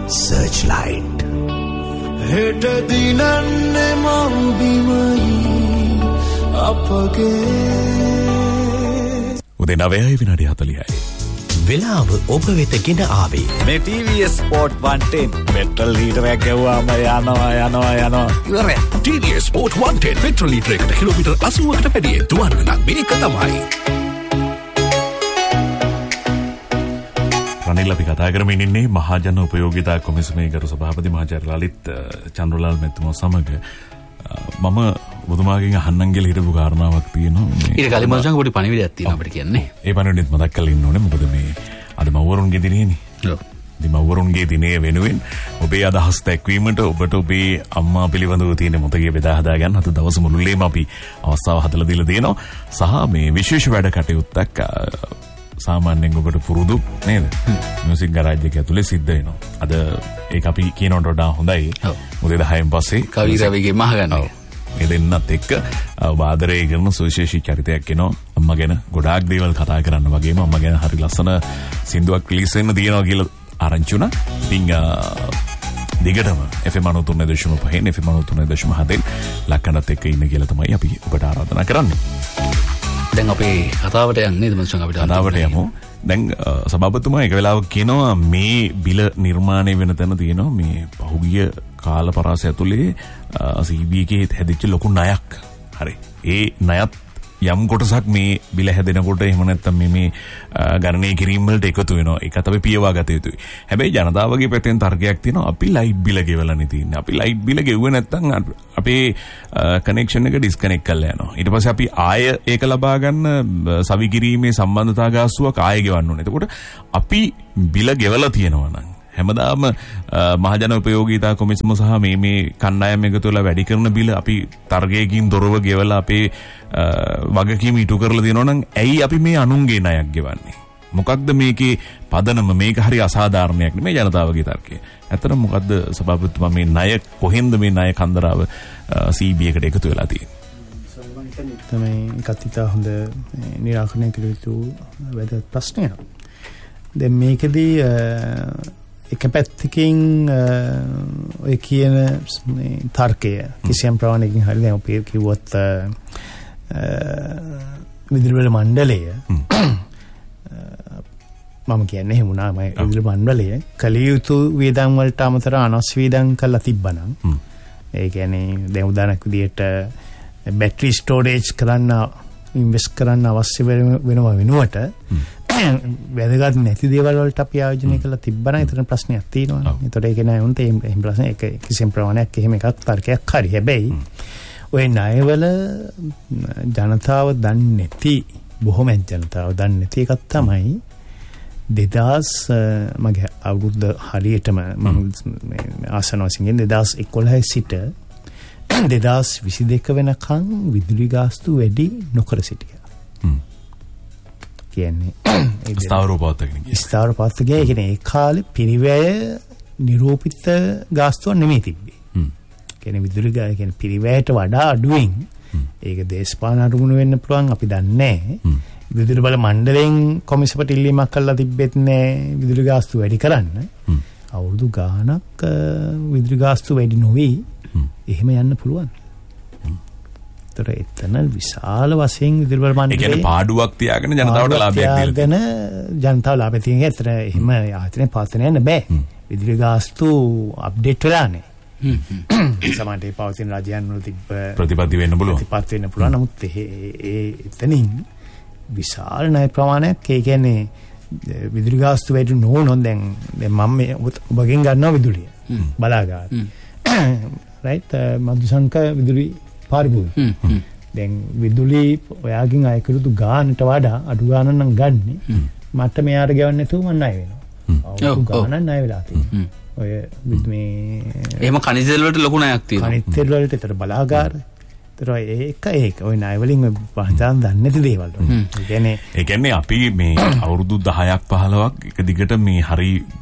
Searchlight. හෙට දිනන්නේ මව්බිමයි අපගේ. උදේ 9:40. වෙලාව ඔබ වෙත ගෙන ආවේ මේ TVS Sport 110 පෙට්‍රල් ලීටරයක් ගැව්වාම යනවා ඉවරයි. TVS Sport 110 පෙට්‍රල් ලීටරයකට කිලෝමීටර් 80කට වැඩි දුවන්න නම් මේක තමයි. රනිල් අපි කතා කරමින් ඉන්නේ මහජන උපයෝගිතා කොමිසමේ ගරු සභාපති මහාචාර්ය ලලිත් චන්ද්‍රලාල් මැතිතුමා සමග. මම බුදුමාගෙන් අහන්නම් කියලා හිටපු කාරණාවක් තියෙනවා. ඊට කලින් මම පොඩි පණිවිඩයක් තියෙනවා අපිට කියන්නේ. ඒ පණිවිඩෙත් මතක් කරලා ඉන්න ඕනේ. මොකද මේ අද මව්වරුන්ගේ දිනේනේ. ඔව්. ඉතින් මව්වරුන්ගේ දිනේ වෙනුවෙන් ඔබේ අදහස් දැක්වීමට ඔබට ඔබේ අම්මා පිළිබඳව තියෙන මොතගේ බෙදා හදා ගන්න අද දවස් මුළුල්ලේම අපි අවස්ථාව හදලා දීලා දෙනවා. සහ මේ විශේෂ වැඩ කටයුත්තක් සාමාන්‍යයෙන් ඔබට පුරුදු නේද? මියුසික් ගරාජ් එක ඇතුලේ සිද්ධ වෙනවා. අද ඒක අපි කියනකට වඩා හොඳයි. මොකද 10න් පස්සේ කවි රවිගේ මහගන්න. ඒ දෙන්නත් එක්ක ඔබ ආදරය කරන සුවිශේෂී චරිතයක් එනවා. අම්මා ගැන ගොඩාක් දේවල් කතා කරන්න වගේම අම්මා ගැන හරි ලස්සන සින්දුවක් රිලීස් වෙන්න තියෙනවා කියලා ආරංචි වුණා. ඉතින් දිගටම FM 93.5 FM 93.7 ලක්කනත් එක්ක ඉන්න කියලා තමයි අපි ඔබට ආරාධනා කරන්නේ. දැන් අපේ කතාවට යන්නේ මචං අපිට කතාවට යමු. දැන් සභාපතිතුමා එක වෙලාවක කියනවා මේ බිල නිර්මාණය වෙන තැන තියෙනවා මේ පහුගිය කාල පරාසය ඇතුලේ CB එකේ හැදිච්ච ලොකු ණයක්. හරි. ඒ ණයත් යම් කොටසක් මේ බිල හැදෙනකොට එහෙම නැත්නම් මේ ගණනය කිරීම වලට එකතු වෙනවා. ඒකත් අපි පියවා ගත යුතුයි. හැබැයි ජනතාවගේ පැත්තෙන් තර්කයක් තියෙනවා අපි ලයිට් බිල ගෙවලානේ තියෙන්නේ. අපි ලයිට් බිල ගෙවුවේ නැත්නම් අපේ කනෙක්ෂන් එක ඩිස්කනෙක්ට් කරලා යනවා. ඊට පස්සේ අපි ආය ඒක ලබා ගන්න සවි කිරීමේ සම්බන්ධතා ගාස්තුවක් ආය ගෙවන්න ඕනේ. එතකොට අපි බිල ගෙවලා තියෙනවා නම් හැමදාම මහජන උපයෝගීතා කොමිසම සහ මේ කණ්ඩායම් එකතු වෙලා වැඩි කරන බිල අපි තර්කයකින් දොරව ගෙවලා අපේ වගකීම ඉටු කරලා දෙනවා නම් ඇයි අපි මේ අනුන්ගේ ණයක් ගෙවන්නේ? මොකක්ද මේකේ පදනම? මේක හරි අසාධාරණයක් නෙමෙයි ජනතාවගේ තර්කය. ඇත්තටම මොකද්ද සභාපතිතුමා මේ ණය කොහෙන්ද මේ ණය කන්දරාව CB එකට එකතු වෙලා තියෙන්නේ? තමයි කතිතා හොඳ නිරාකරණය කළ යුතු වැදගත් ප්‍රශ්නයක්. දැන් මේකදී එක පැත්තකින් ඔය කියන තර්කය කිසියම් ප්‍රමාණයකින් හරි දැන් අපි කිව්වොත් විදුලි මණ්ඩලය මම කියන්නේ එහෙම වුණා මම විදුලි මණ්ඩලය කලියුතු වියදම් වලට අමතරව අනවශ්‍ය වියදම් කරලා තිබ්බනම් ඒ කියන්නේ දැන් උදාහරණයක් විදිහට බැටරි ස්ටෝරේජ් කරන්න ඉන්වෙස්ට් කරන්න අවශ්‍ය වෙනුවට වැදගත් නැති දේවල් වලට අපි ආයෝජනය කරලා තිබ්බනම් ඒතර ප්‍රශ්නයක් තියෙනවා. ඒතකොට ඒක නෑ උන්ට එහෙම ප්‍රශ්න ඒක කිසිම ප්‍රමාණයක් එහෙම එකක් තර්කයක් හරි. හැබැයි ඔය ණයවල ජනතාව දන්නේ නැති බොහොම ජනතාව දන්නේ නැති එකක් තමයි 2000 මගේ අවුරුද්ද හරියටම මම ආසන වශයෙන් 2011 සිට 2022 වෙනකන් විදුලි ගාස්තු වැඩි නොකර සිටියා. කියන්නේ ස්ථාවරව පවත්වාගෙන ඒ කාලේ පිරිවැය නිරූපිත ගාස්තුවක් නෙමෙයි තිබ්බේ. කියන්නේ විදුලි ගාය කියන්නේ පිරිවැයට වඩා අඩුවෙන් ඒක දේශපාලන අරමුණු වෙන්න පුළුවන් අපි දන්නේ නැහැ. විදුලි බල මණ්ඩලයෙන් කොමිසමට ඉල්ලීමක් කළා තිබෙත් නැහැ විදුලි ගාස්තු වැඩි කරන්න. අවුරුදු ගාණක් විදුලි ගාස්තු වැඩි නොවි එහෙම යන්න පුළුවන්. එතන විශාල වශයෙන් විදුලි බල මණ්ඩලයේ කියන්නේ පාඩුවක් තියාගෙන ජනතාවට ලාභයක් දීලා ජනතාව ලාභය තියෙන එක ඇත්තට එහෙම ආයතනයේ පාතන යන්න බෑ. විදුලි ගාස්තු අප්ඩේට් වෙලා නැහැ. සමහරවිට පවතින රජයන් වල තිබ්බ ප්‍රතිපත්ති වෙන්න පුළුවන්. නමුත් එතනින් විශාල ණය ප්‍රමාණයක් ඒ කියන්නේ විදුලි ගාස්තු වැඩි නොවුනොත් දැන් මම ඔබගෙන් ගන්නවා විදුලිය බලාගාර. රයිට් මදුසංක විදුලි පාරිභෝගික. දැන් විදුලි ඔයාගෙන් අය කරුතු ගානට වඩා අඩු ගානක් නම් ගන්නෙ. මට මෙයාට ගෙවන්න නැතුව මම ණය වෙනවා. ඔව් ගානක් ණය වෙලා තියෙනවා. ඔය මේ එහෙම කනිජ තෙල් වලට ලොකු ණයක් තියෙනවා. කනිජ තෙල් වලට ඒතර බලාගාර. ඒතර ඒක ඔය ණය වලින් පහදාන් දන්නේ නැති දේවල් වල. ඒ කියන්නේ අපි මේ අවුරුදු 10ක් 15ක් එක දිගට මේ හරි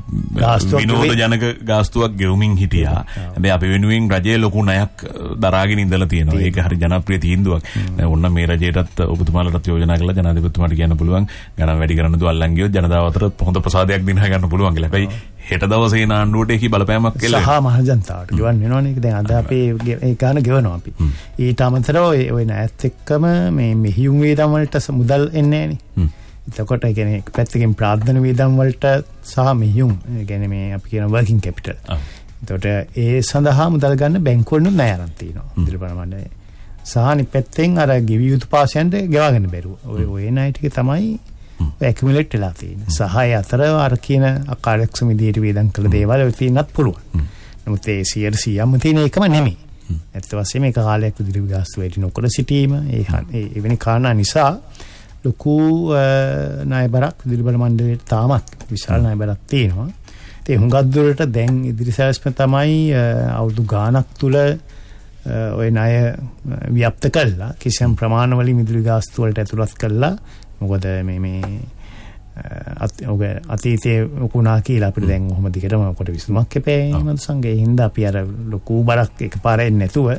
විනෝද ජනක ගාස්තුවක් ගෙවමින් හිටියා. හැබැයි අපි වෙනුවෙන් රජයේ ලොකු ණයක් දරාගෙන ඉඳලා තියෙනවා. ඒක හරි ජනප්‍රිය තීන්දුවක්. දැන් ඔන්න මේ රජයටත් ඔබතුමාලටත් යෝජනා කළා ජනාධිපතිතුමාට කියන්න පුළුවන් ගණන් වැඩි කරන්න දු අල්ලන් ගියොත් ජනතාව අතර හොඳ ප්‍රසාදයක් දිනා ගන්න පුළුවන් කියලා. හැබැයි හෙට දවසේ ආණ්ඩුවට ඒකී බලපෑමක් කියලා සහ මහ ජනතාවට ගෙවන්න වෙනවනේ. ඒක දැන් අද අපි ඒ ගාන ගෙවනවා අපි. ඊට අමතරව ඔය ණයත් එක්කම මේ මෙහියුම් වේදම් වලට මුදල් එන්නේ නැහනේ. එතකොට ඒ කියන්නේ එක පැත්තකින් ප්‍රාර්ථන වේදම් වලට සහ මෙහියුම් ඒ කියන්නේ මේ අපි කියන වර්කින් කැපිටල්. එතකොට ඒ සඳහා මුදල් ගන්න බැංකුවලුත් ණය අරන් තිනවා. ඉදිරි ප්‍රමාණය. සහ අනිත් පැත්තෙන් අර ගෙවිය යුතු පාසයන්ට ගෙවාගෙන බැරුව. ඔය ණය ටික තමයි ඇකියුමුලේට් වෙලා තියෙන්නේ. සහාය අතර අර කියන අකාර්යක්ෂම විදියට වේදම් කළ දේවල් ඔය තියෙනත් පුළුවන්. නමුත් ඒ 100%ම තියෙන එකම නෙමෙයි. ඇත්ත වශයෙන්ම මේක කාලයක් විදිහට ගාස්තු වැඩි නොකර සිටීම ඒ වෙනි කාරණා නිසා ලොකු ණය බරක් විදුලි බල මණ්ඩලයට තාමත් විශාල ණය බරක් තියෙනවා. ඒ හුඟක් දුරට දැන් ඉදිරි සැලැස්ම තමයි අවුරුදු ගාණක් තුල ඔය ණය ව්‍යාප්ත කළා කිසියම් ප්‍රමාණවලින් විදුලි ගාස්තු වලට ඇතුළත් කළා. මොකද මේ අතීතයේ වුණා කියලා අපිට දැන් කොහොමද දිගටම කොට විසඳුමක් එපේ මම සංගේ හින්දා අපි අර ලොකු බරක් එකපාරෙන් නැතුව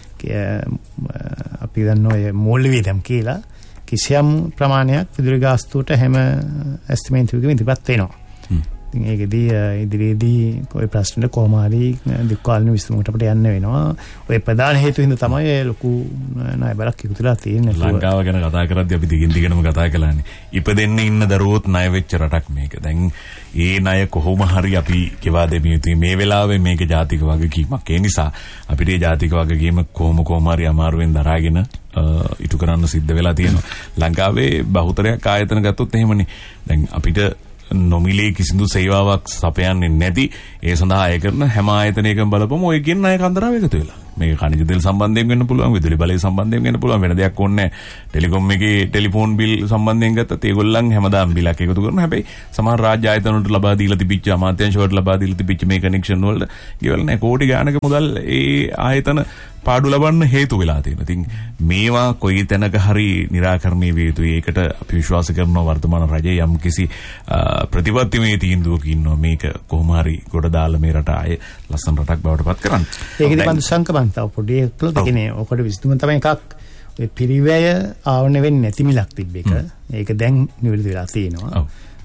අපි දන්න ඔය මූල්‍ය වේදම් කියලා කිසියම් ප්‍රමාණයක් විදුලි ගාස්තුවට හැම ඇස්ටිමේට්ුවකම ඉදිරිපත් වෙනවා. ඉතින් ඒකෙදී ඉදිරියේදී કોઈ ප්‍රශ්නෙට කොහොම හරි දික්කාලන විසඳුමකට අපිට යන්න වෙනවා. ඔය ප්‍රධාන හේතුව හින්දා තමයි ලොකු ණය බරක් එකතුලා තියෙන්නේ. ලංකාව ගැන කතා කරද්දී අපි දිගින් දිගටම කතා කළානේ. ඉපදෙන්න ඉන්න දරුවොත් ණය වෙච්ච රටක් මේක. දැන් ඒ ණය කොහොම හරි අපි ගෙවා දෙමිය යුතුයි. මේ වෙලාවේ මේක ජාතික වගකීමක්. ඒ නිසා අපිට මේ ජාතික වගකීම කොහොම හරි අමාරුවෙන් දරාගෙන ඉටු කරන්න සිද්ධ වෙලා තියෙනවා. ලංකාවේ බහුතරයක් ආයතන ගත්තොත් එහෙමනේ. දැන් අපිට නොමිලේ කිසිදු සේවාවක් සපයන්නේ නැති ඒ සඳහා අය කරන හැම ආයතනයකම බලපුවම ඔය කියන ණය කන්දරාව එකතු වෙලා. මේක khනිජ තෙල් සම්බන්ධයෙන් වෙන්න පුළුවන්, විදුලි බලය සම්බන්ධයෙන් වෙන්න පුළුවන්, වෙන දෙයක් ඕනේ නැහැ. ටෙලිකොම් එකේ ටෙලිෆෝන් බිල් සම්බන්ධයෙන් ගත්තත් ඒගොල්ලන් හැමදාම බිලක් එකතු කරනවා. හැබැයි සමහර රාජ්‍ය ආයතන වලට ලබා දීලා තිබිච්ච අමාත්‍යාංශ වලට ලබා දීලා තිබිච්ච මේ කනෙක්ෂන් වලට ගෙවල නැහැ. කෝටි ගානක මුදල් ඒ ආයතන පාඩු ලබන්න හේතු වෙලා තියෙනවා. ඉතින් මේවා කොයි තැනක හරි निराකරණය විය යුතුයි. ඒකට අපි විශ්වාස කරනවා වර්තමාන රජයේ යම්කිසි ප්‍රතිපත්තිමය තීන්දුවක ඉන්නවා මේක කොහොම හරි ගොඩ දාලා මේ රට ආයේ ලස්සන රටක් බවට පත් කරන්න. ඒකෙදි බඳු සංකමන්තාව පොඩි එක්කලොත් කියන්නේ ඔකට විසඳුම තමයි එකක් ඔය පිරිවැය ආවරණය වෙන්නේ නැති මිලක් තිබ්බ එක. ඒක දැන් නිවැරදි වෙලා තියෙනවා.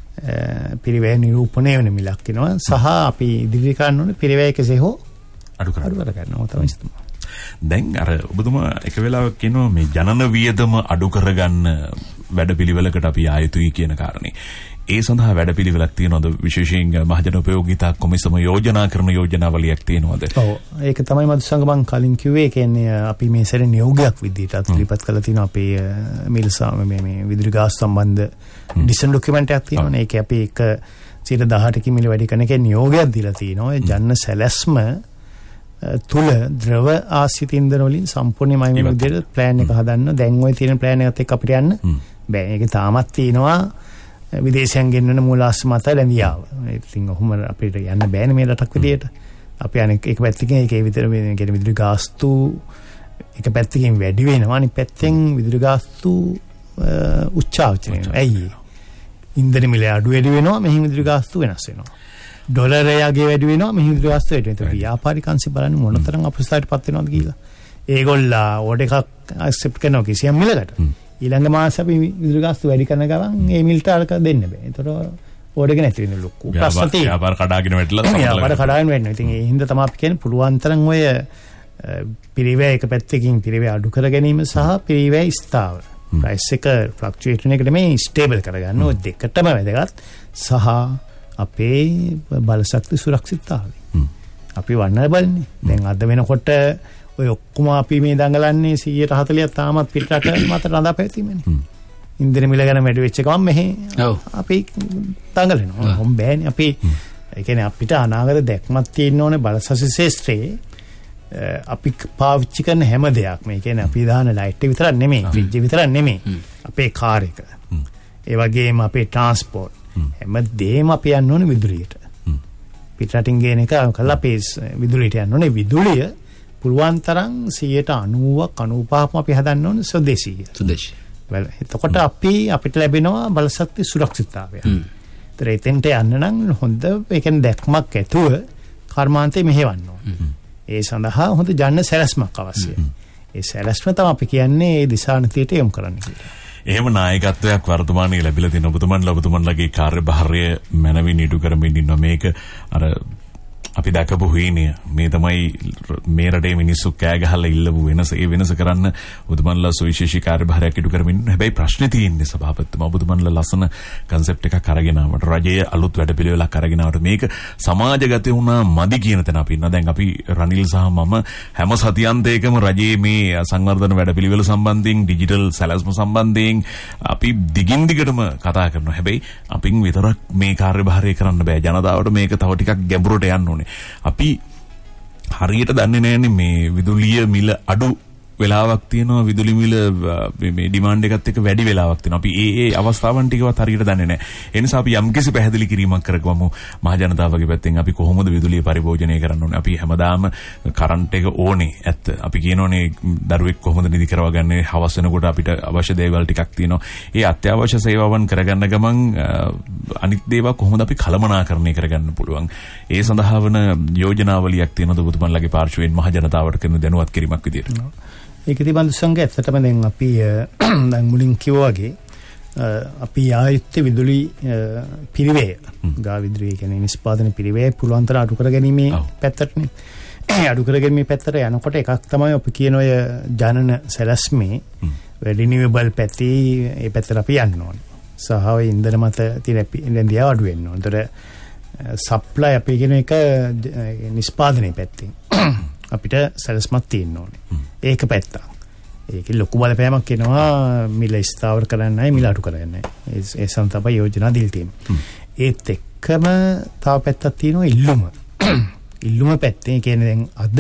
පිරිවැය නිරූපණය වෙන මිලක් වෙනවා. සහ අපි ඉදිරි කරන්න ඕනේ පිරිවැය කෙසේ හෝ අඩු කරගන්නවා තමයි විසඳුම. දැන් අර ඔබතුමා එක වෙලාවක කියනවා මේ ජනන වියදම අඩු කරගන්න වැඩපිළිවෙලකට අපි ආයුතුයි කියන කාරණේ. ඒ සඳහා වැඩපිළිවෙලක් තියෙනවද? විශේෂයෙන් මහජන උපයෝගීතා කොමිසම යෝජනා කරන යෝජනාවලියක් තියෙනවද? ඔව් ඒක තමයි මදුසංග මං කලින් කිව්වේ. කියන්නේ අපි මේ සැරේ නියෝගයක් විදිහට ඉදිරිපත් කරලා තියෙනවා. අපේ මේ විදුලි ගාස් සම්බන්ධ ඩිසන් ඩොකියුමන්ට් එකක් තියෙනවානේ. ඒක අපි 118 මිල වැඩි කරන එකේ නියෝගයක් දීලා තියෙනවා. ජන සැලැස්ම තුල ද්‍රව ආශ්‍රිත ඉන්ධන වලින් සම්පූර්ණයෙන්ම මේ විදිහට ප්ලෑන් එක හදන්න. දැන් ওই තියෙන ප්ලෑන් එකත් එක්ක අපිට යන්න බෑ. ඒකේ තාමත් තියෙනවා විදේශයන් ගෙන්වන මූලාශ්‍ර මත රැඳියාව. ඉතින් ඔහොම අපිට යන්න බෑනේ මේ රටක් විදියට. අපි අනෙක් එක පැත්තකින් ඒකේ විතර මේ කියන්නේ විදුලි ගාස්තු එක පැත්තකින් වැඩි වෙනවා. අනිත් පැත්තෙන් විදුලි ගාස්තු උච්චාවච වෙනවා. ඇයි? ඉන්ධන මිල අඩු වැඩි වෙනවා. මෙහි විදුලි ගාස්තු වෙනස් වෙනවා. ඩොලරයගේ වැඩි වෙනවා. මෙහි විදුලි ගාස්තු වැඩි වෙනවා. ඒත් ව්‍යාපාරිකංශය බලන්න මොනතරම් අපහසුතාවයටපත් වෙනවද කියලා. ඒගොල්ලා ඕඩර් එකක් ඇක්සෙප්ට් කරනවා කිසියම් මිලකට. ඊළඟ මාස අපි විදුලි ගාස්තු වැඩි කරන ගමන් ඒ මිලට අරක දෙන්න බෑ. ඒතර ඕඩර් එක නැති වෙන ලොකු ප්‍රශ්න තියෙනවා. ව්‍යාපාර කඩාගෙන වැටලා ව්‍යාපාර කඩාගෙන වැටෙනවා. ඉතින් ඒ හින්දා තමයි අපි කියන්නේ පුළුවන් තරම් ඔය පිරිවැය එක පැත්තකින් පිරිවැය අඩු කර ගැනීම සහ පිරිවැය ස්ථාවර ප්‍රයිස් එක ෆ්ලක්චුවේට් වෙන එකට මේ ස්ටේබල් කරගන්න. ඔය දෙකටම වැදගත්. සහ අපේ බලශක්ති සුරක්ෂිතතාවය. අපි වන්නබල්නේ. දැන් අද වෙනකොට ඔය ඔක්කොම අපි මේ දඟලන්නේ 140ක් තාමත් පිටරට මත රඳා පැවතීමනේ. ඉන්දියානු මිල ගැන වැඩි වෙච්ච ගමන් මෙහි අපි දඟලනවා. හොම් බෑනේ අපි ඒ කියන්නේ අපිට අනාගත දැක්මක් තියෙන්න ඕනේ බලශක්ති ශේෂ්ත්‍රයේ. අපි පාවිච්චි කරන හැම දෙයක්ම ඒ කියන්නේ අපි දාන ලයිට් එක විතරක් නෙමෙයි, ෆ්‍රිජ් එක විතරක් නෙමෙයි. අපේ කාර් එක. ඒ වගේම අපේ ට්‍රාන්ස්පෝර්ට් හැම දෙයක්ම අපි යන්න ඕනේ විදුලියට. පිටරටින් ගේන එක කළා අපේ විදුලියට යන්න ඕනේ. විදුලිය පුළුවන් තරම් 90ක් 95ක්ම අපි හදන්න ඕනේ ස්වදේශීය. ස්වදේශී. එතකොට අපිට ලැබෙනවා බලශක්ති සුරක්ෂිතතාවය. ඒතර එතෙන්ට යන්න නම් හොඳ ඒ කියන්නේ දැක්මක් ඇතුව කර්මාන්තේ මෙහෙවන්න ඕනේ. ඒ සඳහා හොඳ ජන්න සැලැස්මක් අවශ්‍යයි. ඒ සැලැස්ම තමයි අපි කියන්නේ ඒ දිශානතියට යොමු කරන්න කියලා. එහෙම නායකත්වයක් වර්තමානයේ ලැබිලා තියෙන ඔබතුමන්ලගේ කාර්යභාරය මනවින් ඉටු කරමින් ඉන්න මේක අර අපි දැකපු හීනය මේ තමයි මේ රටේ මිනිස්සු කෑ ගහලා ඉල්ලපු වෙනස. ඒ වෙනස කරන්න ඔබතුමන්ලා සුවිශේෂී කාර්යභාරයක් ඉටු කරමින් ඉන්න. හැබැයි ප්‍රශ්නේ තියෙන්නේ සභාපතිතුමා ඔබතුමන්ලා ලස්සන කන්සෙප්ට් එකක් අරගෙන ආවට රජයේ අලුත් වැඩපිළිවෙලක් අරගෙන ආවට මේක සමාජගත වුණා මදි කියන තැන අපි ඉන්නවා. දැන් අපි රනිල් සහ මම හැම සතියන්තයකම රජයේ මේ සංවර්ධන වැඩපිළිවෙල සම්බන්ධයෙන් ඩිජිටල් සැලැස්ම සම්බන්ධයෙන් අපි දිගින් දිගටම කතා කරනවා. හැබැයි අපින් විතරක් මේ කාර්යභාරය කරන්න බෑ. ජනතාවට මේක තව ටිකක් ගැඹුරට යන්න ඕනේ. අපි හරියට දන්නේ නැන්නේ මේ විදුලිය මිල අඩු වෙලාවක් තියෙනවා, විදුලි මිල මේ ඩිමාන්ඩ් එකත් එක්ක වැඩි වෙලාවක් තියෙනවා. අපි ඒ අවස්ථාවන් ටිකවත් හරියට දන්නේ නැහැ. ඒ නිසා අපි යම්කිසි පැහැදිලි කිරීමක් කරගමු මහ ජනතාවගේ පැත්තෙන්. අපි කොහොමද විදුලිය පරිභෝජනය කරන්න ඕනේ? අපි හැමදාම කරන්ට් එක ඕනේ. ඇත්ත. අපි කියනෝනේ දරුවෙක් කොහොමද නිදි කරවගන්නේ? හවස වෙනකොට අපිට අවශ්‍ය දේවල් ටිකක් තියෙනවා. ඒ අත්‍යවශ්‍ය සේවාවන් කරගන්න ගමන් අනිත් දේවල් කොහොමද අපි කළමනාකරණය කරගන්න පුළුවන්? ඒ සඳහා වන යෝජනාවලියක් තියෙනවද ඔබතුමන්ලගේ පාර්ශවයෙන් මහ ජනතාවට කරන දැනුවත් කිරීමක් විදියට? ඒක තිබඳු සංගය ඇත්තටම දැන් අපි දැන් මුලින් කිව්වා වගේ අපි ආයුත්තේ විදුලි පිරිවැය ගා විදුලි කියන්නේ නිෂ්පාදන පිරිවැය පුළුවන් තරම් අඩු කරගැනීමේ පැත්තටනේ. අඩු කරගැනීමේ පැත්තට යනකොට එකක් තමයි අපි කියන ඔය ජනන සැලැස්මේ රිනියුවබල් පැති ඒ පැත්තට අපි යන්න ඕනේ. සහ ඔය ඉන්ධන මත තියෙන ඉන්ධන අඩු වෙන්න ඕනේ. ඒතර සප්ලයි අපි කියන එක නිෂ්පාදනයේ පැත්තෙන් අපිට සැලැස්මක් තියෙන්න ඕනේ. ඒක පැත්තක්. ඒකේ ලොකු බලපෑමක් එනවා මිල ස්ථාවර කරන්නයි මිල අඩු කරන්නයි. ඒ සම්තප යෝජනා දිල් තියෙනවා. ඒත් එක්කම තව පැත්තක් තියෙනවා ඉල්ලුම. ඉල්ලුම පැත්තේ කියන්නේ දැන් අද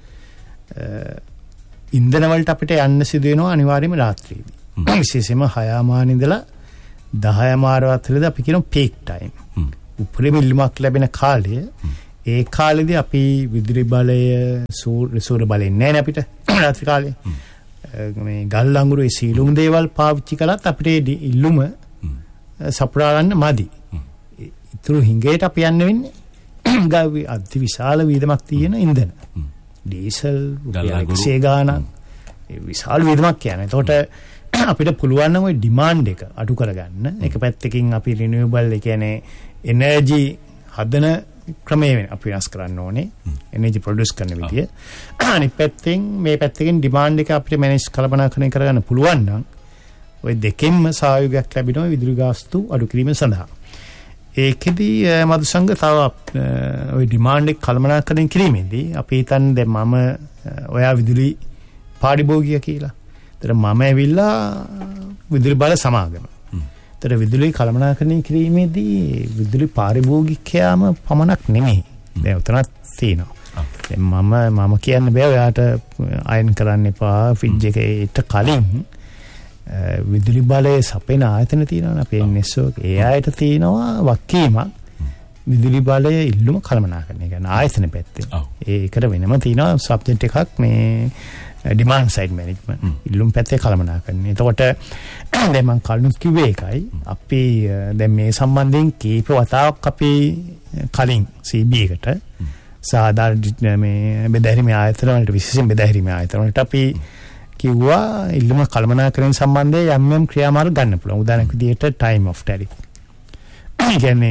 ඉන්ධන වලට අපිට යන්න සිදු වෙනවා අනිවාර්යයෙන්ම රාත්‍රියේදී. විශේෂයෙන්ම 6 මාන ඉඳලා 10 මාර අතරද අපි කියන පීක් ටයිම්. උපරිම ඉල්ලුමක් ලැබෙන කාලය ඒ කාලෙදී අපි විදුලි බලය සූර්ය බලය නැහැ අපිට රාත්‍රී කාලේ. මේ ගල් අඟුරු ඒ සීලුම් දේවල් පාවිච්චි කළත් අපිට ඉල්ලුම සපුරාලන්න මදි. ඊතුරු හිඟේට අපි යන්න වෙන්නේ අති විශාල වීදමක් තියෙන ඉන්ධන. ඩීසල් ගල් ගානක් විශාල වීදමක් කියන්නේ. එතකොට අපිට පුළුවන් නම් ওই ඩිමාන්ඩ් එක අඩු කරගන්න. එක පැත්තකින් අපි රිනියුවබල් ඒ කියන්නේ එනර්ජි හදන ක්‍රමය අපි වෙනස් කරන්න ඕනේ. එනර්ජි ප්‍රොඩියුස් කරන විදිය. අනිත් පැත්තෙන් මේ පැත්තකින් ඩිමාන්ඩ් එක අපිට මැනේජ් කළමනාකරණය කරගන්න පුළුවන් නම් ওই දෙකෙන්ම සහයෝගයක් ලැබෙනවා විදුලි ගාස්තු අඩු කිරීම සඳහා. ඒකෙදී මදුසංග තව ওই ඩිමාන්ඩ් එක කළමනාකරණය කිරීමේදී අපි හිතන්නේ දැන් මම ඔයා විදුලි පාරිභෝගිකය කියලා. ඒතර මම ඇවිල්ලා විදුලි බල සමාගම. ඒතර විදුලි කළමනාකරණය කිරීමේදී විදුලි පාරිභෝගිකයාම පමණක් නෙමෙයි. දැන් උතනක් තියෙනවා. දැන් මම කියන්න බෑ ඔයාට අයන් කරන්න එපා ෆ්‍රිජ් එකේට කලින් විදුලි බලයේ සපේන ආයතන තියෙනවනේ අපේ NSO ඒ ආයත තියෙනවා වක්කීමක් විදුලි බලයේ ඉල්ලුම කළමනාකරණය කරන ආයතන පැත්තේ. ඒකට වෙනම තියෙනවා සබ්ජෙක්ට් එකක් මේ demand side management ඉල්ලුම් පැත්තේ කළමනාකරණය. එතකොට දැන් මම කලින් කිව්වේ ඒකයි අපි දැන් මේ සම්බන්ධයෙන් කීප වතාවක් අපි කලින් CB එකට සාධාරණ මේ බෙදාහැරීමේ ආයතන වලට විශේෂයෙන් බෙදාහැරීමේ ආයතන වලට අපි කිව්වා ඉල්ලුම කළමනාකරණය සම්බන්ධයෙන් යම් ක්‍රියාමාර්ග ගන්න පුළුවන්. උදාහරණයක් විදිහට time of tariff. ඒ කියන්නේ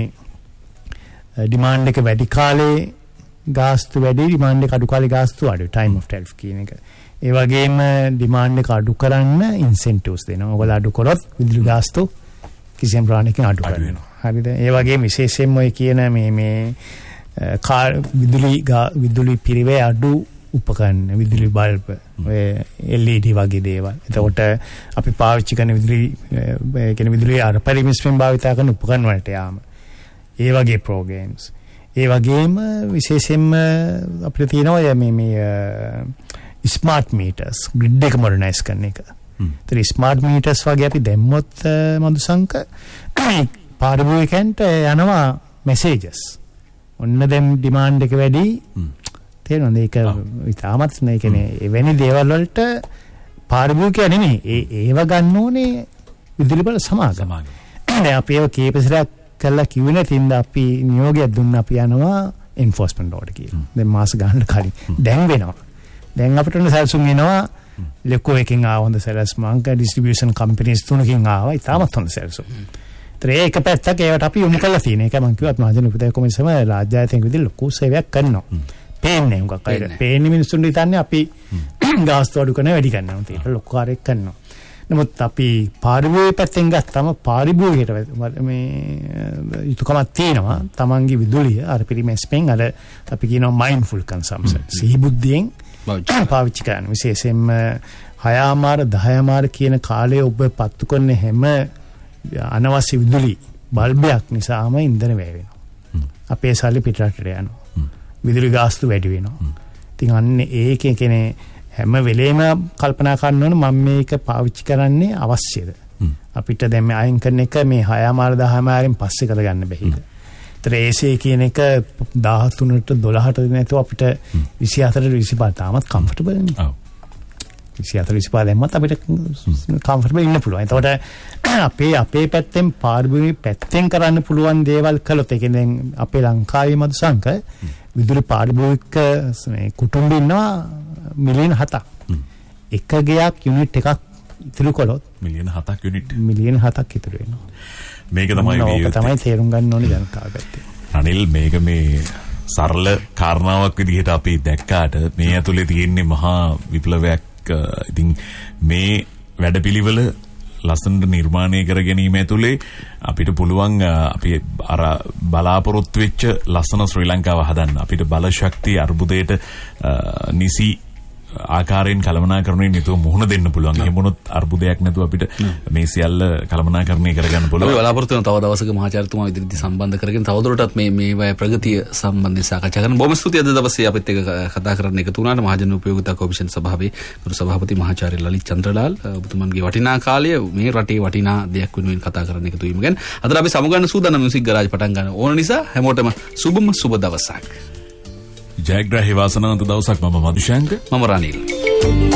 demand එක වැඩි කාලේ ගාස්තු වැඩි demand එක අඩු කාලේ ගාස්තු අඩු time of tariff කියන එක. ඒ වගේම demand එක අඩු කරන්න incentives දෙනවා. ඔයගොල්ලෝ අඩු කරොත් විදුලි ගාස්තු කිසියම් ප්‍රමාණයකින් අඩු කරනවා. හරිද? ඒ වගේම විශේෂයෙන්ම ඔය කියන මේ විදුලි පිරිවේ අඩු උපකරණ විදුලි බල්බ ඔය LED වගේ දේවල්. එතකොට අපි පාවිච්චි කරන විදුලි අර පරිමිස්යෙන් භාවිත කරන උපකරණ වලට යාම. ඒ වගේ programs. ඒ වගේම විශේෂයෙන්ම අපිට තියෙනවා මේ ස්මාර්ට් මීටර්ස් ග්‍රිඩ් එක මොඩර්නයිස් කරන එක. ඒතර ස්මාර්ට් මීටර්ස් වගේ අපි දැම්මොත් මදුසංක පාරිභෝගිකයන්ට යනවා මෙසේජස්. ඔන්න දැන් ඩිමාන්ඩ් එක වැඩි තේරෙනවද? ඒක ඉතාමත් නේ කියන්නේ එවැනි දේවල් වලට පාරිභෝගිකයා නෙමෙයි ඒව ගන්න ඕනේ විදුලි බල සමාගම. දැන් අපි ඒව කීපසරක් කළා කිව්වේ නැතිනම් අපි නියෝගයක් දුන්නා අපි යනවා එන්ෆෝස්මන්ට් ඕඩර් කියලා. දැන් මාස ගන්න කලින් දැන් වෙනවා. දැන් අපිට උන සැලසුම් එනවා ලොකු එකකින් ආව හොඳ සැලසුම් අංක ඩිස්ට්‍රිබියුෂන් කම්පැනිස් තුනකින් ආවා. ඉතාමත් හොඳ සැලසුම්. ඒක පැත්තක් ඒවට අපි යොමු කළා තියෙන එක මම කිව්වත් මහජන උපදේශ කොමිසම රාජ්‍ය ආයතනයක විදිහට ලොකු සේවයක් කරනවා. පේන්නේ මොකක් අය පේන්නේ මිනිස්සුන් හිතන්නේ අපි ගාස්තු අඩු කරන වැඩි කරනවා තියෙන ලොකු කාර්යයක් කරනවා. නමුත් අපි පාරිභෝගික පැත්තෙන් ගත්තම පාරිභෝගිකයට මේ යුතුයකමක් තියෙනවා. තමන්ගේ විදුලිය අර පිරිමැස්මෙන් අර අපි කියනවා මයින්ඩ්ෆුල් කන්සම්ප්ෂන් සිහිබුද්ධියෙන් පාවිච්චි කරන්න. විශේෂයෙන්ම 6:00 කියන කාලයේ ඔබ පත්තු කරන හැම අනවශ්‍ය විදුලි බල්බයක් නිසාම ඉන්ධන වැය වෙනවා. අපේ සල්ලි පිටරටට යනවා. විදුලි ගාස්තු වැඩි වෙනවා. ඉතින් අන්න ඒකේ කෙනේ හැම වෙලේම කල්පනා කරන්න ඕන මම මේක පාවිච්චි කරන්නේ අවශ්‍යද? අපිට දැන් මේ අයින් කරන එක මේ 6:00 පස්සේ කරගන්න බැහැ. ඒතර AC කියන එක 13ට 12ට නැතුව අපිට 24ට 25 තාමත් කම්ෆර්ටබල් නේ. ඔව්. 24 25 දැම්මත් අපිට කම්ෆර්ටබල් ඉන්න පුළුවන්. එතකොට අපේ පැත්තෙන් පාරිභෝගික පැත්තෙන් කරන්න පුළුවන් දේවල් කළොත් ඒ කියන්නේ අපේ ලංකාවේ මදුසංක විදුලි පාරිභෝගික මේ කුටුම්බ ඉන්නවා මිලියන 7ක්. එක ගයක් යුනිට් එකක් ඉතුරු කළොත් මිලියන 7ක් යුනිට් මිලියන 7ක් ඉතුරු වෙනවා. මේක තමයි තේරුම් ගන්න ඕනේ ජනතාව පැත්තේ. අනිල් මේක මේ සරල කාරණාවක් විදිහට අපි දැක්කාට මේ ඇතුලේ තියෙන්නේ මහා විප්ලවයක්. ඉතින් මේ වැඩපිළිවෙල ලස්සනට නිර්මාණය කර ගැනීම ඇතුලේ අපිට පුළුවන් අපි අර බලාපොරොත්තු වෙච්ච ලස්සන ශ්‍රී ලංකාව හදන්න. අපිට බල ශක්තිය අර්බුදයට නිසි ආකාරයෙන් කළමනාකරණය නිතර මුහුණ දෙන්න පුළුවන්. එහෙම වුණොත් අර්බුදයක් නැතුව අපිට මේ සියල්ල කළමනාකරණය කරගන්න පුළුවන්. අපි බලාපොරොත්තු වෙන තව දවසක මහාචාර්යතුමා ඉදිරියට සම්බන්ධ කරගෙන තවදුරටත් මේ ප්‍රගතිය සම්බන්ධයෙන් සාකච්ඡා කරන්න. බොහොම ස්තුතියි අද දවසේ අපිත් එක්ක කතා කරන්න එකතු වුණාට මහජන උපයෝගිතා කොමිෂන් සභාවේ ගරු සභාපති මහාචාර්ය ලලිත් චන්ද්‍රලාල් ඔබතුමන්ගේ වටිනා කාලය මේ රටේ වටිනා දෙයක් වෙනුවෙන් කතා කරන්න එකතු වීම ගැන අද අපි සමුගන්න සූදානම් මියුසික් ගරාජ් පටන් ගන්න ඕන නිසා හැමෝටම සුබ දවසක්. ජයග්‍රහී වාසනාවන්ත දවසක්. මම මදුශාන්ක. මම රනිල්.